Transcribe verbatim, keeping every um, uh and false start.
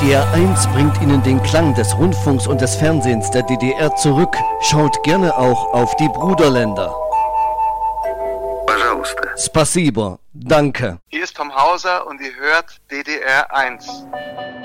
D D R eins bringt Ihnen den Klang des Rundfunks und des Fernsehens der D D R zurück. Schaut gerne auch auf die Bruderländer. Пожалуйста. Spasibo. Danke. Hier ist Tom Hauser und ihr hört D D R eins.